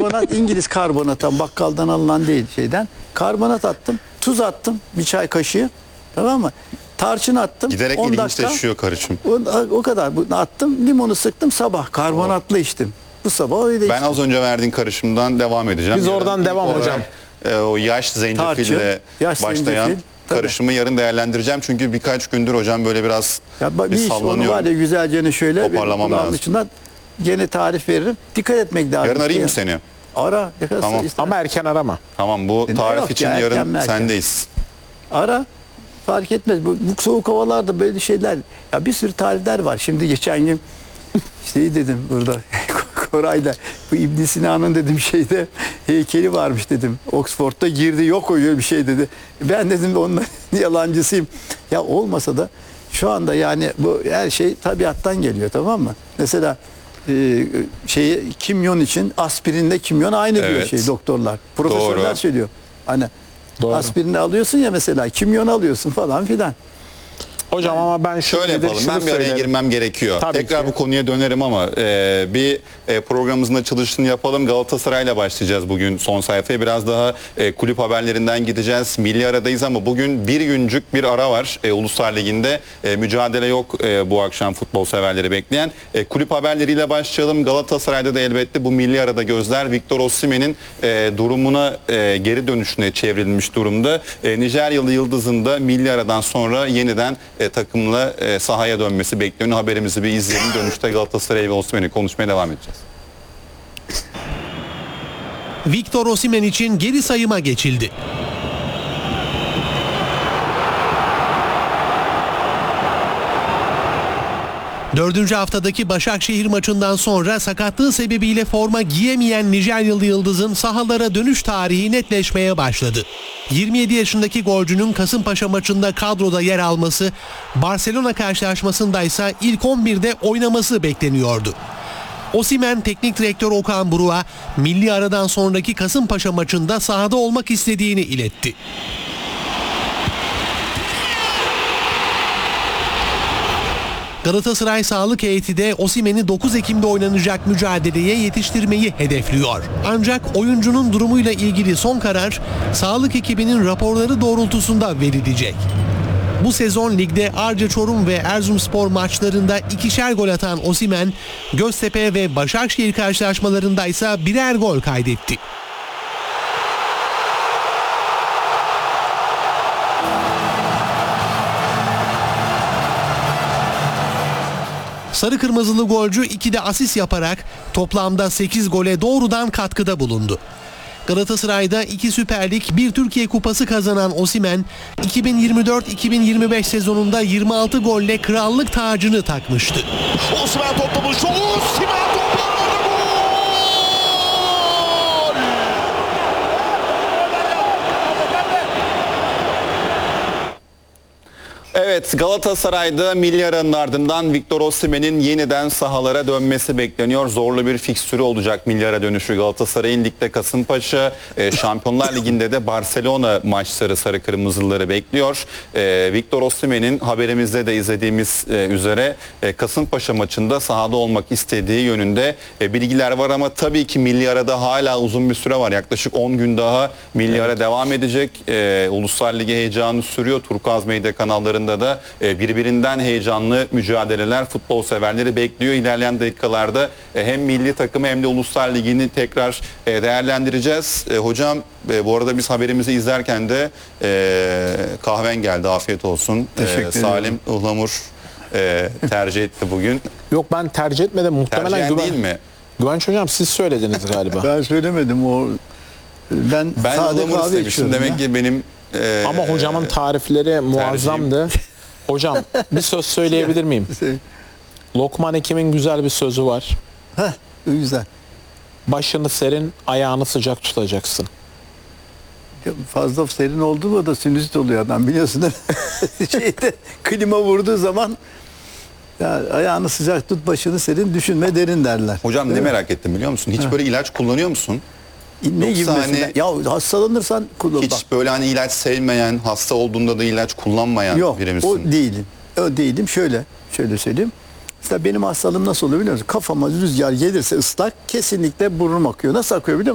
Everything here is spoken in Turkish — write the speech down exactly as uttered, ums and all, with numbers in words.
karbonat, İngiliz karbonattan, bakkaldan alınan değil şeyden. Karbonat attım, tuz attım bir çay kaşığı. Tamam mı? Tarçın attım. Giderek on dakika. ilginçleşiyor karışım. O, o kadar. Bunu attım, limonu sıktım, sabah karbonatlı içtim. Bu sabah öyle Ben içtim. az önce verdiğin karışımdan devam edeceğim. Biz Yarın oradan ilk devam olarak, hocam. e, o yaş zencefille yaş başlayan zencefil, tabii. karışımı yarın değerlendireceğim. Çünkü birkaç gündür hocam böyle biraz Ya bak, bir bir iş onu sallanıyor. var ya güzelce şöyle Toparlamam kulağın lazım. dışından gene tarif veririm. Dikkat etmek lazım. Yarın arayayım mı Ya. seni? Ara. Ne kadar Tamam. ister. Ama erken arama. Tamam, bu E, ne tarif yok için ya, erken yarın mi erken? sendeyiz. Ara. Fark etmez. Bu, bu soğuk havalarda böyle şeyler. Ya bir sürü tarifler var. Şimdi geçen gün şey dedim burada Koray'la bu İbn Sina'nın dedim şeyde heykeli varmış dedim. Oxford'da girdi yok öyle bir şey dedi. Ben dedim onunla yalancısıyım. Ya olmasa da şu anda yani bu her şey tabiattan geliyor, tamam mı? Mesela e, şeyi kimyon için aspirinle kimyon aynı diyor Evet. şey doktorlar. Profesörler Doğru. söylüyor. Hani Doğru. aspirini alıyorsun ya mesela kimyon alıyorsun falan filan. Hocam ama ben şunu Şöyle yapalım. şunu Ben bir araya söylerim. girmem gerekiyor. Tabii Tekrar ki. bu konuya dönerim ama e, bir e, programımızın açılışını yapalım. Galatasaray'la başlayacağız bugün son sayfaya. Biraz daha e, kulüp haberlerinden gideceğiz. Milli aradayız ama bugün bir güncük bir ara var. E, Uluslar Ligi'nde e, mücadele yok e, bu akşam futbol severleri bekleyen. E, kulüp haberleriyle başlayalım. Galatasaray'da da elbette bu milli arada gözler Victor Osimhen'in e, durumuna e, geri dönüşüne çevrilmiş durumda. E, Nijeryalı Yıldız'ın da milli aradan sonra yeniden e, takımla e, sahaya dönmesi bekleniyor. Haberimizi bir izleyelim. Dönüşte Galatasaray ve Osimhen'i konuşmaya devam edeceğiz. Victor Osimhen için geri sayıma geçildi. Dördüncü haftadaki Başakşehir maçından sonra sakatlığı sebebiyle forma giyemeyen Nijeryalı Yıldız'ın sahalara dönüş tarihi netleşmeye başladı. yirmi yedi yaşındaki golcünün Kasımpaşa maçında kadroda yer alması, Barcelona karşılaşmasında ise ilk on birde oynaması bekleniyordu. Osimhen teknik direktör Okan Buruk'a milli aradan sonraki Kasımpaşa maçında sahada olmak istediğini iletti. Galatasaray sağlık heyeti de Osimhen'i dokuz Ekim'de oynanacak mücadeleye yetiştirmeyi hedefliyor. Ancak oyuncunun durumuyla ilgili son karar sağlık ekibinin raporları doğrultusunda verilecek. Bu sezon ligde Arca Çorum ve Erzurumspor maçlarında ikişer gol atan Osimhen, Göztepe ve Başakşehir karşılaşmalarında ise birer gol kaydetti. Sarı kırmızılı golcü ikide asist yaparak toplamda sekiz gole doğrudan katkıda bulundu. Galatasaray'da iki Süper Lig, bir Türkiye Kupası kazanan Osimhen, iki bin yirmi dört iki bin yirmi beş sezonunda yirmi altı golle krallık tacını takmıştı. Osimhen toplamış. Osimhen topladı. Evet, Galatasaray'da milli aranın ardından Victor Osimhen'in yeniden sahalara dönmesi bekleniyor. Zorlu bir fikstürü olacak milli ara dönüşü Galatasaray'ın. Ligde Kasımpaşa, e, Şampiyonlar Ligi'nde de Barcelona maçları sarı kırmızıları bekliyor. E, Victor Osimhen'in haberimizde de izlediğimiz e, üzere e, Kasımpaşa maçında sahada olmak istediği yönünde e, bilgiler var ama tabii ki milli arada hala uzun bir süre var. Yaklaşık on gün daha milli ara devam edecek. E, Uluslar Ligi heyecanı sürüyor. Turkuaz Medya kanallarında da birbirinden heyecanlı mücadeleler futbol severleri bekliyor. İlerleyen dakikalarda hem milli takımı hem de Uluslar Ligi'ni tekrar değerlendireceğiz. Hocam bu arada biz haberimizi izlerken de kahven geldi. Afiyet olsun. Teşekkür ederim. Salim Ihlamur tercih etti bugün. Yok ben tercih etmedim. Muhtemelen Tercihen Güven, değil mi? Güvenç hocam siz söylediniz galiba. Ben söylemedim o. Ben, Ben sade Ihlamur kahve istemiştim. içiyorum Demek ya. ki benim e, Ama hocamın tarifleri muazzamdı. Hocam bir söz söyleyebilir miyim? Lokman Hekim'in güzel bir sözü var. Heh, güzel. Başını serin, ayağını sıcak tutacaksın. Fazla serin oldu mu da sinüzit oluyor adam biliyorsun değil mi? Şeyde klima vurduğu zaman ya ayağını sıcak tut, başını serin, düşünme derin derler. hocam ne Değil mi? merak ettim biliyor musun? Hiç böyle ilaç kullanıyor musun? Ne gibi Yoksa mesela? hani- Ya hastalanırsan kullan. Hiç Bak, böyle hani ilaç sevmeyen, hasta olduğunda da ilaç kullanmayan yok biri misin? o değilim. O değilim. Şöyle, şöyle söyleyeyim. Mesela benim hastalığım nasıl oluyor biliyor musun? Kafama rüzgar gelirse ıslak kesinlikle burnum akıyor. Nasıl akıyor biliyor musun?